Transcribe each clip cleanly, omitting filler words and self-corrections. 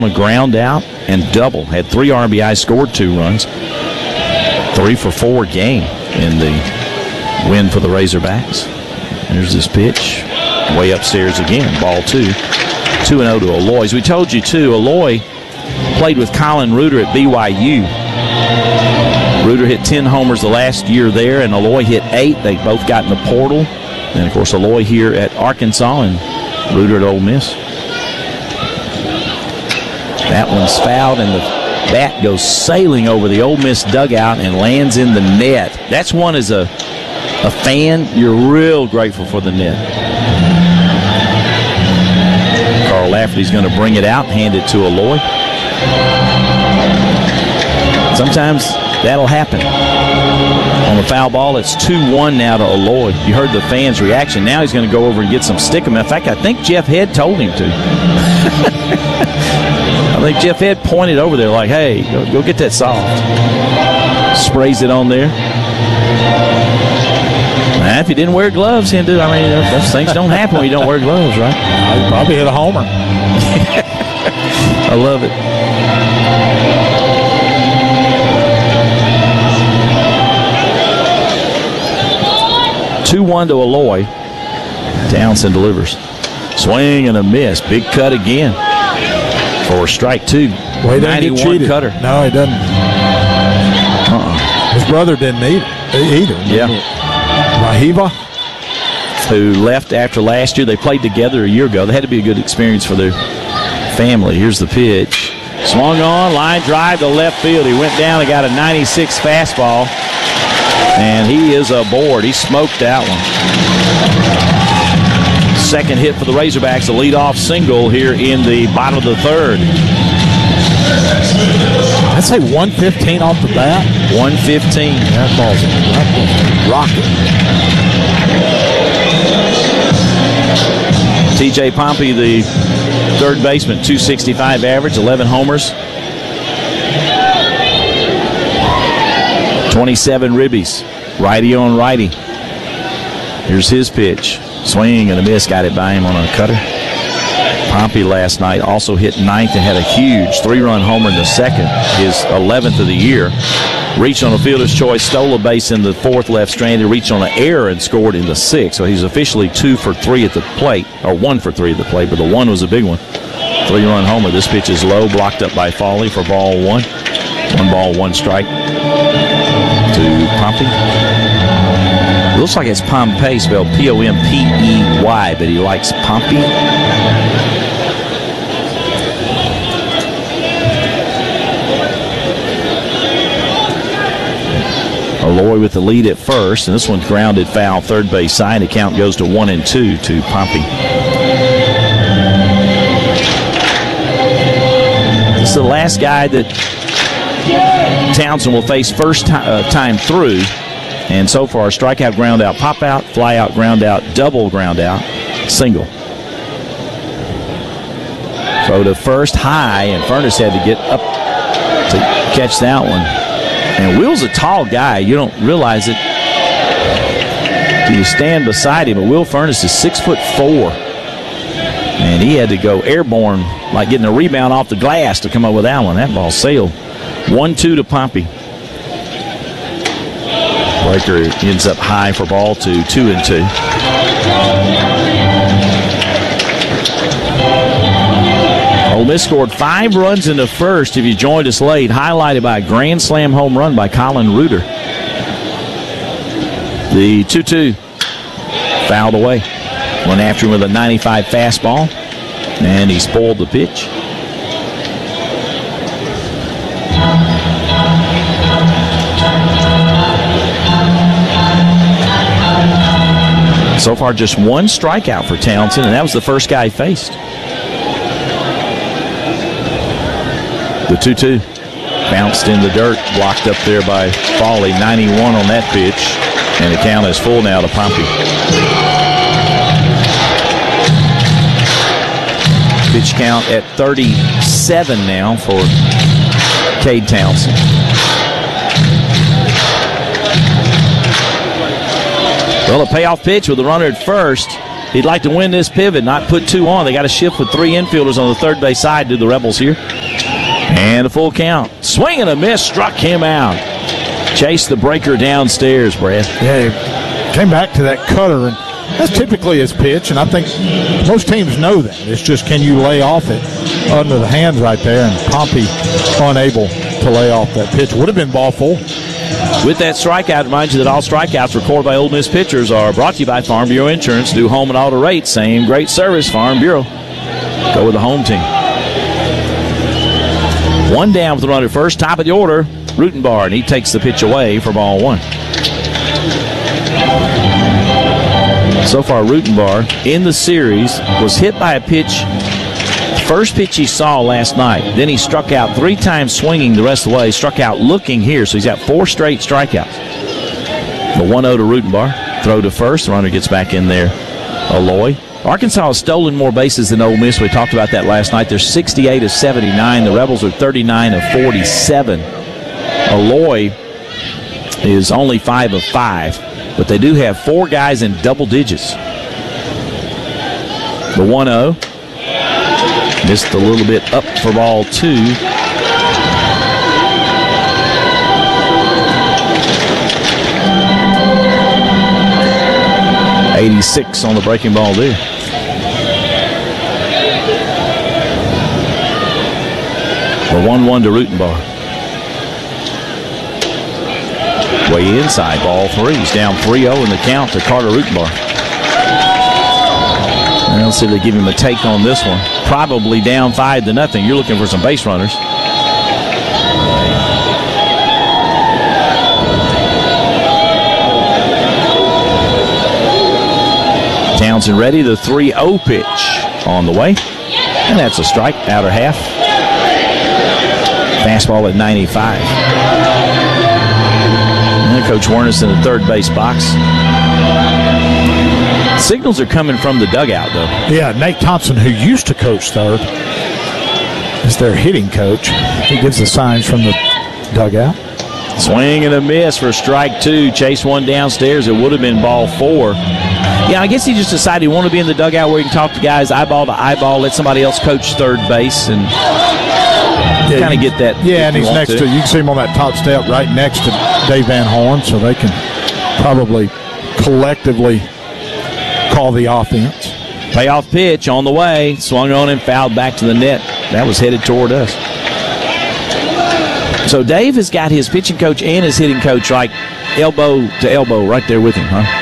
A ground out and double. Had 3 RBIs, scored 2 runs. 3 for 4 game in the win for the Razorbacks. There's this pitch. Way upstairs again. Ball 2. 2-0 to Aloy. As we told you, too, Aloy played with Colin Reuter at BYU. Reuter hit 10 homers the last year there, and Aloy hit 8. They both got in the portal. And, of course, Aloy here at Arkansas and Reuter at Ole Miss. That one's fouled, and the bat goes sailing over the Ole Miss dugout and lands in the net. That's one as a fan, you're real grateful for the net. Carl Lafferty's going to bring it out, hand it to Aloy. Sometimes that'll happen. On the foul ball, it's 2-1 now to Aloy. You heard the fans' reaction. Now he's going to go over and get some stickum. In fact, I think Jeff Head told him to. I think Jeff Head pointed over there like, hey, go get that soft. Sprays it on there. Now, if you didn't wear gloves, Hindu, I mean, those things don't happen when you don't wear gloves, right? I probably hit a homer. I love it. Two-1 to Aloy. Townsend delivers. Swing and a miss. Big cut again. For strike 2. Well, he doesn't get cheated. Cutter. No, he doesn't. His brother didn't either. Yeah. Rahiva, who left after last year. They played together a year ago. They had to be a good experience for their family. Here's the pitch. Swung on, line drive to left field. He went down and got a 96 fastball. And he is aboard. He smoked that one. Second hit for the Razorbacks, a leadoff single here in the bottom of the 3rd. I'd say 115 off the bat. 115. That ball's a rocket. TJ Pompey, the third baseman, 265 average, 11 homers. 27 ribbies, righty on righty. Here's his pitch. Swing and a miss, got it by him on a cutter. Pompey last night also hit 9th and had a huge 3-run homer in the 2nd, his 11th of the year. Reached on a fielder's choice, stole a base in the 4th left stranded, reached on an error and scored in the 6th. So he's officially 2 for 3 at the plate, or 1 for 3 at the plate, but the 1 was a big one. 3-run homer. This pitch is low, blocked up by Foley for ball 1. 1 ball, 1 strike to Pompey. Looks like it's Pompey, spelled Pompey, but he likes Pompey. Aloy with the lead at first, and this one's grounded foul, third base side. The count goes to 1-2 to Pompey. This is the last guy that Townsend will face first time through. And so far, strikeout, ground out, pop out, fly out, ground out, double ground out, single. Throw to first high, and Furness had to get up to catch that one. And Will's a tall guy. You don't realize it till you stand beside him. But Will Furness is 6'4", and he had to go airborne, like getting a rebound off the glass to come up with that one. That ball sailed. 1-2 to Pompey. Breaker ends up high for ball 2, 2-2. Ole Miss scored 5 runs in the first, if you joined us late, highlighted by a grand slam home run by Colin Reuter. The 2-2 fouled away. Went after him with a 95 fastball, and he spoiled the pitch. So far, just 1 strikeout for Townsend, and that was the first guy he faced. The 2-2 bounced in the dirt, blocked up there by Foley. 91 on that pitch, and the count is full now to Pompey. Pitch count at 37 now for Cade Townsend. Well, a payoff pitch with a runner at first. He'd like to win this pivot, not put 2 on. They got to shift with 3 infielders on the third base side to the Rebels here. And a full count. Swing and a miss, struck him out. Chased the breaker downstairs, Brad. Yeah, he came back to that cutter, and that's typically his pitch, and I think most teams know that. It's just, can you lay off it under the hands right there, and Pompey unable to lay off that pitch. Would have been ball 4. With that strikeout, remind you that all strikeouts recorded by Ole Miss pitchers are brought to you by Farm Bureau Insurance. New home and auto rates, same great service, Farm Bureau. Go with the home team. 1 down with the runner first, top of the order, Rutenbar, and he takes the pitch away for ball 1. So far, Rutenbar in the series was hit by a pitch, first pitch he saw last night. Then he struck out 3 times swinging the rest of the way. Struck out looking here, so he's got 4 straight strikeouts. The 1-0 to Rutenbar. Throw to first. The runner gets back in there. Aloy. Arkansas has stolen more bases than Ole Miss. We talked about that last night. They're 68 of 79. The Rebels are 39 of 47. Aloy is only 5 of 5. But they do have 4 guys in double digits. The 1-0. Missed a little bit up for ball 2. .86 on the breaking ball there. The 1-1 to Rutenbar. Way inside, ball 3. He's down 3-0 in the count to Carter Rutenbar. And let's see if they give him a take on this one. Probably down 5-0. You're looking for some base runners. Townsend ready, the 3-0 pitch on the way. And that's a strike, outer half. Fastball at 95. And Coach Wernes in the third base box. Signals are coming from the dugout, though. Yeah, Nate Thompson, who used to coach third, is their hitting coach. He gives the signs from the dugout. Swing and a miss for strike 2. Chase one downstairs. It would have been ball 4. Yeah, I guess he just decided he wanted to be in the dugout where he can talk to guys eyeball to eyeball, let somebody else coach third base, and kind of get that. Yeah, and he's next to, you can see him on that top step right next to Dave Van Horn, so they can probably collectively call the offense. Payoff pitch on the way. Swung on and fouled back to the net. That was headed toward us. So Dave has got his pitching coach and his hitting coach like elbow to elbow right there with him, huh?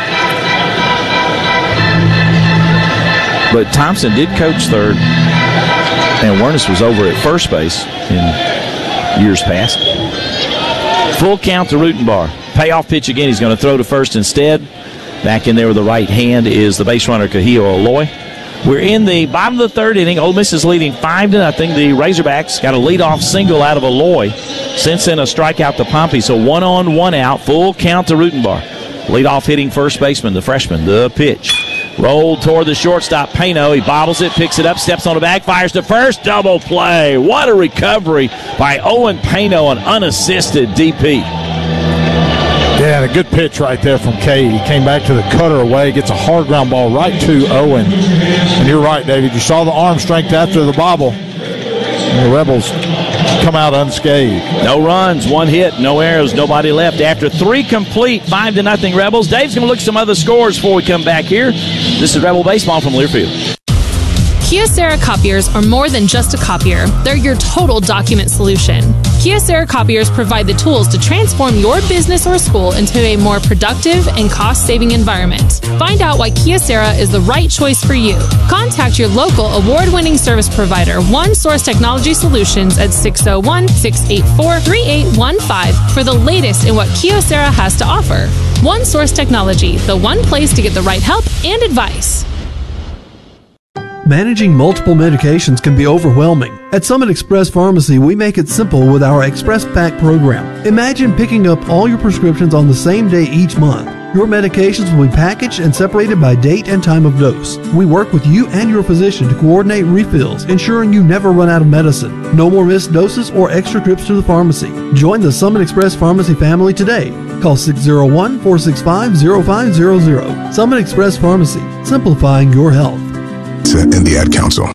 But Thompson did coach third, and Wernes was over at first base in years past. Full count to Rutenbar. Payoff pitch again. He's going to throw to first instead. Back in there with the right hand is the base runner, Kahio Aloy. We're in the bottom of the third inning. Ole Miss is leading 5-0. The Razorbacks got a leadoff single out of Aloy. Since then, a strikeout to Pompey. So 1 on, 1 out. Full count to Rutenbar. Leadoff hitting first baseman, the freshman. The pitch. Rolled toward the shortstop, Pano. He bobbles it, picks it up, steps on the bag, fires to first. Double play. What a recovery by Owen Pano, an unassisted DP. Yeah, and a good pitch right there from Cade. He came back to the cutter away, gets a hard ground ball right to Owen. And you're right, David. You saw the arm strength after the bobble. And the Rebels come out unscathed. No runs, 1 hit, no errors, nobody left. After 3 complete, 5-0 Rebels. Dave's going to look at some other scores before we come back here. This is Rebel Baseball from Learfield. Kyocera copiers are more than just a copier. They're your total document solution. Kyocera copiers provide the tools to transform your business or school into a more productive and cost-saving environment. Find out why Kyocera is the right choice for you. Contact your local award-winning service provider, One Source Technology Solutions, at 601-684-3815 for the latest in what Kyocera has to offer. One Source Technology, the one place to get the right help and advice. Managing multiple medications can be overwhelming. At Summit Express Pharmacy, we make it simple with our Express Pack program. Imagine picking up all your prescriptions on the same day each month. Your medications will be packaged and separated by date and time of dose. We work with you and your physician to coordinate refills, ensuring you never run out of medicine. No more missed doses or extra trips to the pharmacy. Join the Summit Express Pharmacy family today. Call 601-465-0500. Summit Express Pharmacy, simplifying your health. And the Ad Council.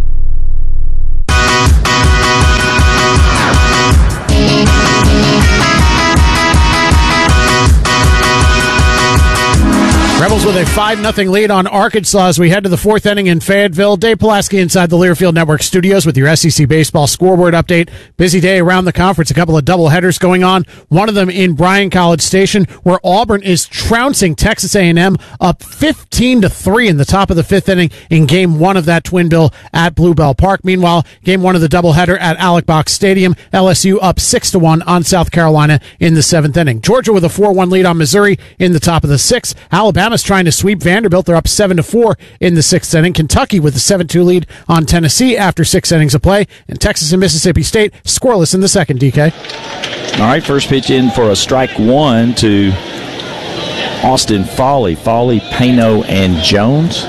Rebels with a 5-0 lead on Arkansas as we head to the fourth inning in Fayetteville. Dave Pulaski inside the Learfield Network studios with your SEC baseball scoreboard update. Busy day around the conference. A couple of doubleheaders going on. One of them in Bryan College Station, where Auburn is trouncing Texas A&M up 15-3 in the top of the fifth inning in Game 1 of that twin bill at Bluebell Park. Meanwhile, Game 1 of the doubleheader at Alex Box Stadium, LSU up 6-1 on South Carolina in the seventh inning. Georgia with a 4-1 lead on Missouri in the top of the sixth. Alabama's trying to sweep Vanderbilt. They're up 7-4 in the sixth inning. Kentucky with a 7-2 lead on Tennessee after 6 innings of play. And Texas and Mississippi State scoreless in the second, DK. All right, first pitch in for a strike one to Austin Foley, Pano, and Jones.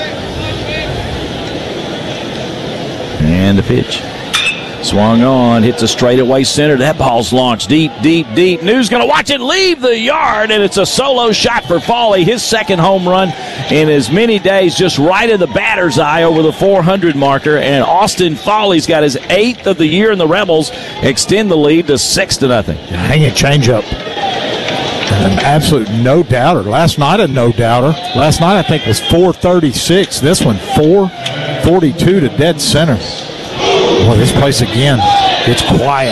And the pitch. Swung on, hits a straightaway center. That ball's launched deep. New's going to watch it leave the yard, and it's a solo shot for Foley, his second home run in as many days, just right in the batter's eye over the 400 marker. And Austin Foley's got his 8th of the year, and the Rebels extend the lead to 6-0. Hanging changeup. An absolute no-doubter. Last night, a no-doubter. Last night, I think, was 436. This one, 442 to dead center. Boy, this place again, it's quiet.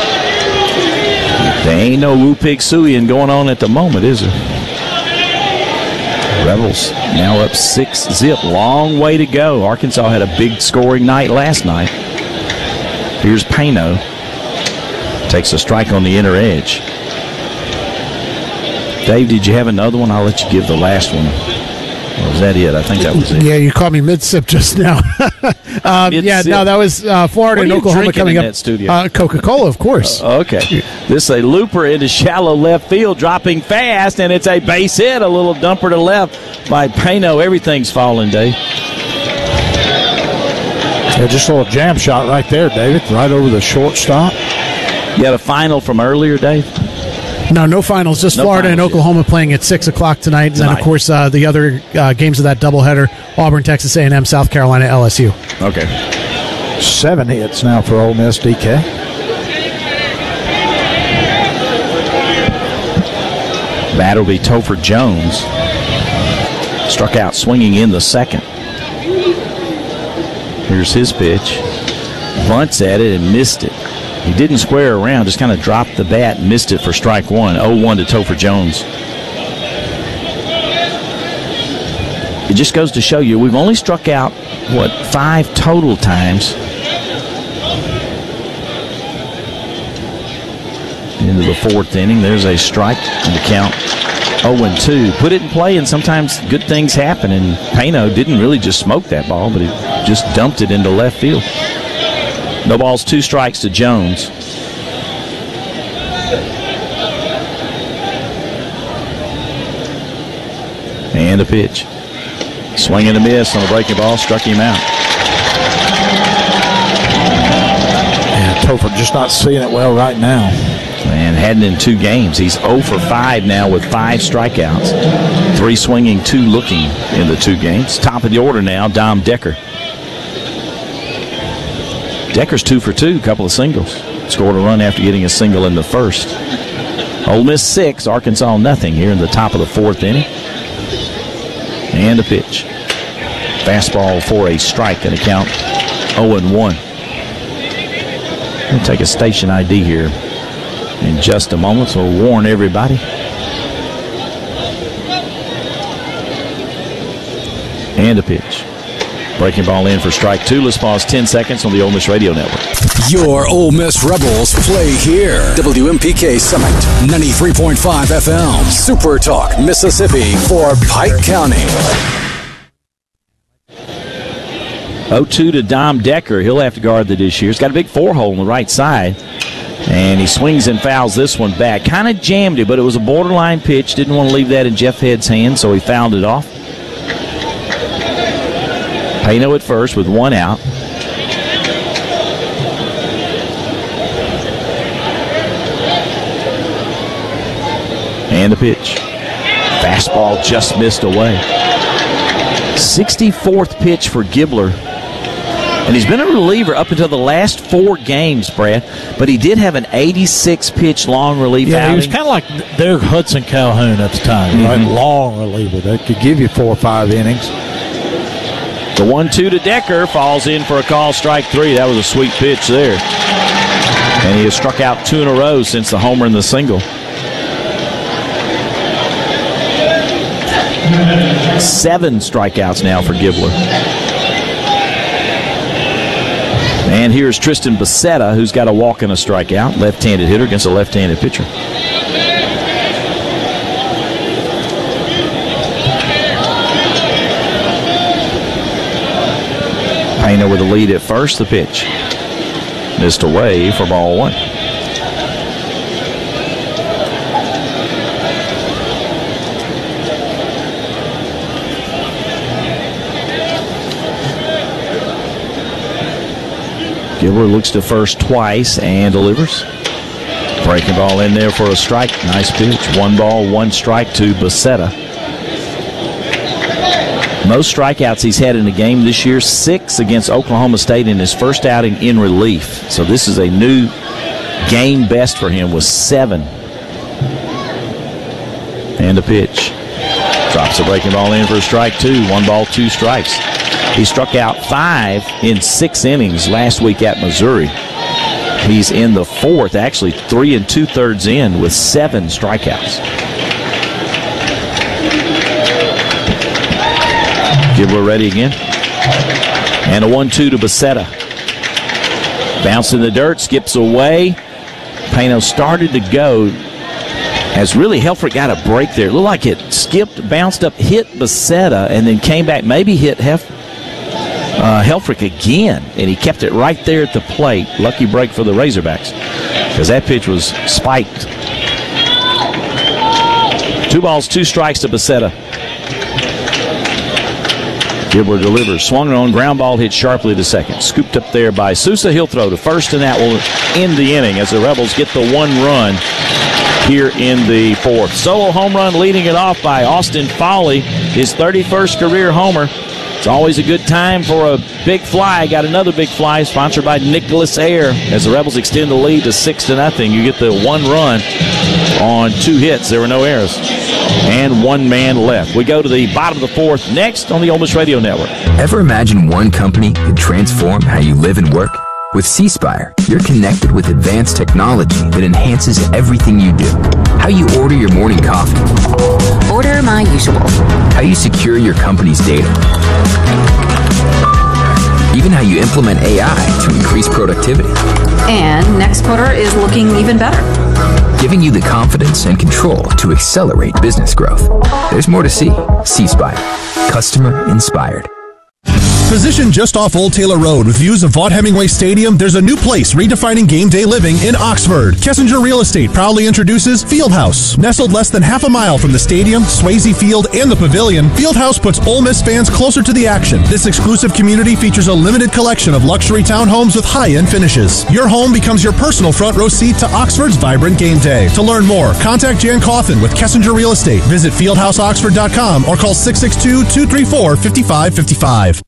There ain't no Woo Pig Suian going on at the moment, is there? Rebels now up 6-0. Long way to go. Arkansas had a big scoring night last night. Here's Pano. Takes a strike on the inner edge. Dave, did you have another one? I'll let you give the last one. Or was that it? I think that was it. Yeah, you caught me mid-sip just now. That was Florida and Oklahoma coming up. That studio? Coca-Cola, of course. Okay. This is a looper into shallow left field, dropping fast, and it's a base hit, a little dumper to left by Pano. Everything's falling, Dave. Yeah, just a little jam shot right there, David, right over the shortstop. You had a final from earlier, Dave? No finals. Just Florida and Oklahoma playing at 6 o'clock tonight. And then, of course, the other games of that doubleheader, Auburn, Texas A&M, South Carolina, LSU. Okay. 7 hits now for Ole Miss, DK. That'll be Topher Jones. Struck out swinging in the second. Here's his pitch. Bunts at it and missed it. He didn't square around, just kind of dropped the bat and missed it for strike one. 0-1 to Topher Jones. It just goes to show you, we've only struck out, 5 total times. Into the fourth inning, there's a strike on the count. 0-2. Put it in play, and sometimes good things happen, and Pano didn't really just smoke that ball, but he just dumped it into left field. No balls, 2 strikes to Jones. And a pitch. Swing and a miss on a breaking ball, struck him out. Yeah, Topher just not seeing it well right now. And hadn't in 2 games. He's 0 for 5 now with 5 strikeouts. 3 swinging, 2 looking in the 2 games. Top of the order now, Dom Decker. Decker's 2 for 2, couple of singles. Scored a run after getting a single in the first. Ole Miss 6, Arkansas nothing here in the top of the fourth inning. And a pitch. Fastball for a strike and a count 0-1. We'll take a station ID here in just a moment, so we'll warn everybody. And a pitch. Breaking ball in for strike 2. Let's pause 10 seconds on the Ole Miss Radio Network. Your Ole Miss Rebels play here. WMPK Summit, 93.5 FM. Super Talk, Mississippi for Pike County. 0-2 to Dom Decker. He'll have to guard the dish here. He's got a big 4-hole on the right side. And he swings and fouls this one back. Kind of jammed it, but it was a borderline pitch. Didn't want to leave that in Jeff Head's hands, so he fouled it off. Pano at first with 1 out. And the pitch. Fastball just missed away. 64th pitch for Gibbler. And he's been a reliever up until the last 4 games, Brad. But he did have an 86-pitch long relief outing. He was kind of like their Hudson Calhoun at the time, right? Long reliever that could give you 4 or 5 innings. The 1-2 to Decker falls in for a call, strike 3. That was a sweet pitch there. And he has struck out 2 in a row since the homer and the single. 7 strikeouts now for Gibbler. And here's Tristan Becerra, who's got a walk and a strikeout. Left-handed hitter against a left-handed pitcher. Payne with the lead at first. The pitch missed away for ball 1. Gibbler looks to first twice and delivers. Breaking ball in there for a strike. Nice pitch. 1 ball, 1 strike to Becerra. Most strikeouts he's had in a game this year, 6 against Oklahoma State in his first outing in relief. So this is a new game best for him with 7. And a pitch. Drops a breaking ball in for a strike 2. 1 ball, 2 strikes. He struck out 5 in 6 innings last week at Missouri. He's in the 4th, actually 3 2/3 in with 7 strikeouts. Gibbler ready again. And a 1-2 to Becerra. Bounce in the dirt, skips away. Payne started to go as really Helfrich got a break there. It looked like it skipped, bounced up, hit Becerra, and then came back, maybe hit Helfrich again, and he kept it right there at the plate. Lucky break for the Razorbacks because that pitch was spiked. 2 balls, 2 strikes to Becerra. Gibbler delivers. Swung on, ground ball hit sharply to second. Scooped up there by Sousa. He'll throw to first, and that will end the inning as the Rebels get the 1 run here in the 4th. Solo home run leading it off by Austin Foley, his 31st career homer. It's always a good time for a big fly. Got another big fly sponsored by Nicholas Air as the Rebels extend the lead to 6-0. You get the 1 run on 2 hits. There were no errors. And 1 man left. We go to the bottom of the 4th next on the Ole Miss Radio Network. Ever imagine one company could transform how you live and work? With C Spire, you're connected with advanced technology that enhances everything you do. How you order your morning coffee. Order my usual. How you secure your company's data. Even how you implement AI to increase productivity. And next quarter is looking even better. Giving you the confidence and control to accelerate business growth. There's more to see. C Spire. Customer inspired. Positioned just off Old Taylor Road with views of Vaught Hemingway Stadium, there's a new place redefining game day living in Oxford. Kessinger Real Estate proudly introduces Fieldhouse. Nestled less than half a mile from the stadium, Swayze Field, and the Pavilion, Fieldhouse puts Ole Miss fans closer to the action. This exclusive community features a limited collection of luxury townhomes with high-end finishes. Your home becomes your personal front row seat to Oxford's vibrant game day. To learn more, contact Jan Cawthon with Kessinger Real Estate. Visit fieldhouseoxford.com or call 662-234-5555.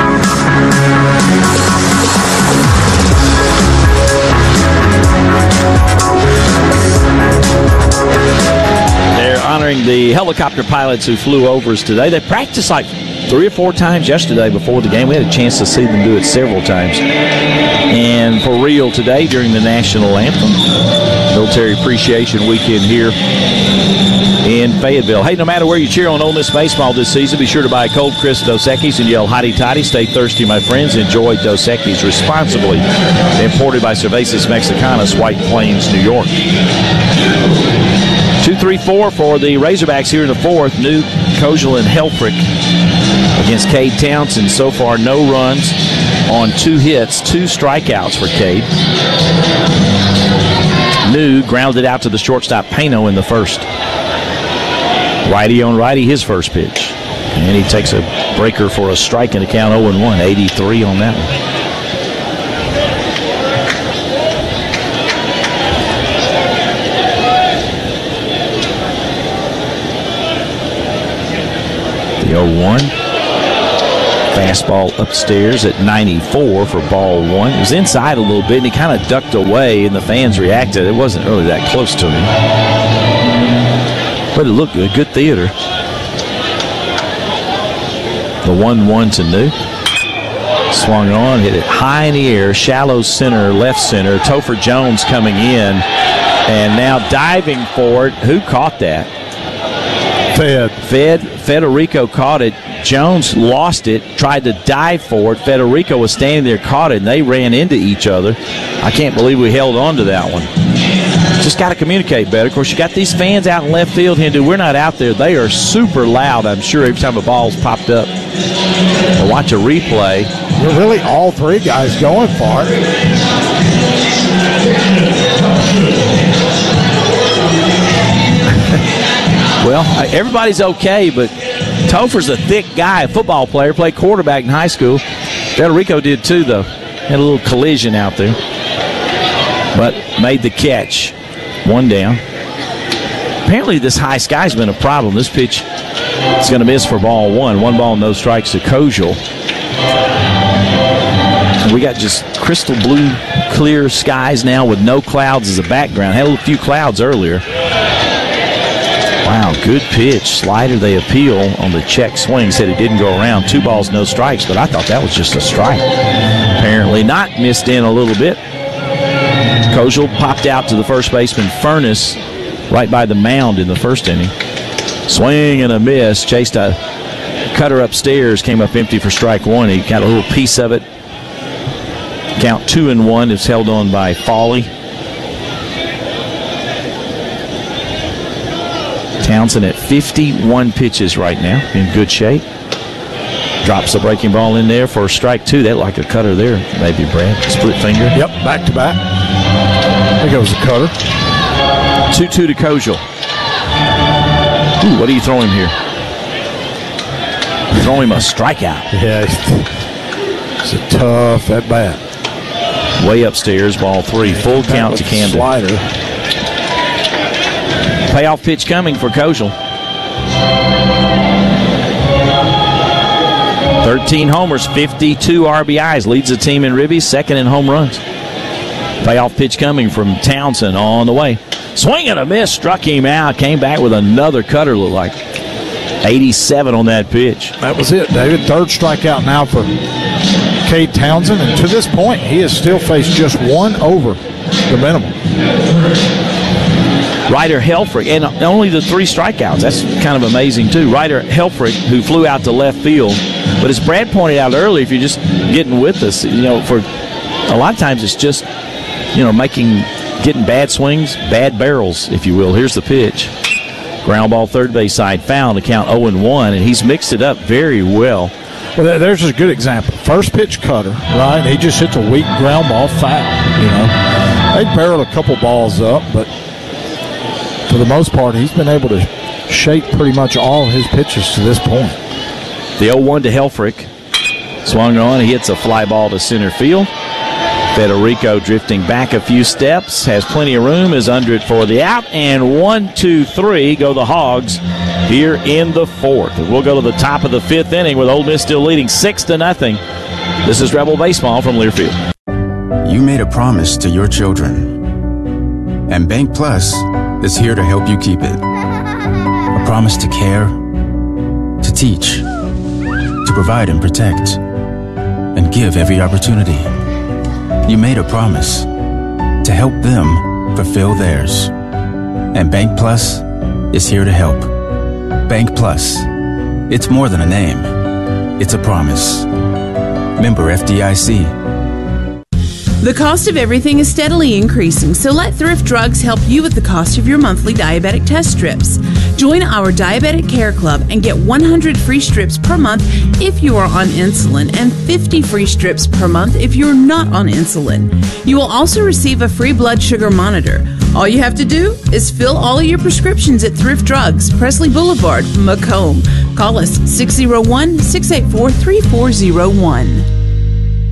They're honoring the helicopter pilots who flew over us today. They practiced like 3 or 4 times yesterday before the game. We had a chance to see them do it several times. And for real today during the national anthem, Military Appreciation Weekend here in Fayetteville. Hey, no matter where you cheer on Ole Miss baseball this season, be sure to buy a cold crisp Dos Equis and yell Hotty Toddy. Stay thirsty, my friends. Enjoy Dos Equis responsibly. Imported by Cervezas Mexicanas, White Plains, New York. 2-3-4 for the Razorbacks here in the 4th. Nuke, Kogel, and Helfrich against Cade Townsend. So far, no runs on 2 hits, 2 strikeouts for Cade. New grounded out to the shortstop Payne in the 1st. Righty on righty, his first pitch. And he takes a breaker for a strike and a count 0-1. 83 on that one. The 0-1. Fastball upstairs at 94 for ball one. It was inside a little bit, and he kind of ducked away, and the fans reacted. It wasn't really that close to him. But it looked good. Good theater. The 1-1 to New. Swung on, hit it high in the air, shallow center, left center. Topher Jones coming in, and now diving for it. Who caught that? Federico caught it. Jones lost it, tried to dive for it. Federico was standing there, caught it, and they ran into each other. I can't believe we held on to that one. Just got to communicate better. Of course, you got these fans out in left field, Hindu. We're not out there. They are super loud, I'm sure, every time a ball's popped up. We'll watch a replay. They're really all three guys going for it. Well, everybody's okay, but Topher's a thick guy, a football player, played quarterback in high school. Federico did too, though. Had a little collision out there, but made the catch. One down. Apparently this high sky's been a problem. This pitch is going to miss for ball one. 1 ball, no strikes to Kozel. We got just crystal blue, clear skies now with no clouds as a background. Had a few clouds earlier. Wow, good pitch. Slider, they appeal on the check swing. Said it didn't go around. 2 balls, no strikes, but I thought that was just a strike. Apparently not. Missed in a little bit. Kozel popped out to the first baseman, Furness, right by the mound in the first inning. Swing and a miss. Chased a cutter upstairs. Came up empty for strike one. He got a little piece of it. Count 2-1 is held on by Foley. Townsend at 51 pitches right now, in good shape. Drops the breaking ball in there for strike two. That like a cutter there, maybe, Brad. Split finger. Yep, back to back. There goes the cutter. 2-2 to Kozel. Ooh, what are you throwing here? Throw him a strikeout. Yeah, it's a tough at bat. Way upstairs, ball three. Full count to Camden. Slider. Payoff pitch coming for Kozel. 13 homers, 52 RBIs. Leads the team in ribbies, second in home runs. Payoff pitch coming from Townsend on the way. Swing and a miss, struck him out. Came back with another cutter, looked like 87 on that pitch. That was it, David. Third strikeout now for Cade Townsend. And to this point, he has still faced just one over the minimum. Ryder Helfrich, and only the 3 strikeouts. That's kind of amazing, too. Ryder Helfrich, who flew out to left field. But as Brad pointed out earlier, if you're just getting with us, for a lot of times it's just, getting bad swings, bad barrels, if you will. Here's the pitch. Ground ball third base side foul to count 0-1, and he's mixed it up very well. Well, there's a good example. First pitch cutter, right? He just hits a weak ground ball foul, They barreled a couple balls up, but for the most part, he's been able to shape pretty much all of his pitches to this point. The 0-1 to Helfrich. Swung on. He hits a fly ball to center field. Federico drifting back a few steps. Has plenty of room. Is under it for the out. And 1, 2, 3 go the Hogs here in the fourth. We'll go to the top of the fifth inning with Ole Miss still leading 6-0. This is Rebel Baseball from Learfield. You made a promise to your children. And Bank Plus is here to help you keep it. A promise to care, to teach, to provide and protect, and give every opportunity. You made a promise to help them fulfill theirs. And Bank Plus is here to help. Bank Plus. It's more than a name. It's a promise. Member FDIC. The cost of everything is steadily increasing, so let Thrift Drugs help you with the cost of your monthly diabetic test strips. Join our Diabetic Care Club and get 100 free strips per month if you are on insulin and 50 free strips per month if you're not on insulin. You will also receive a free blood sugar monitor. All you have to do is fill all of your prescriptions at Thrift Drugs, Presley Boulevard, Macomb. Call us 601-684-3401.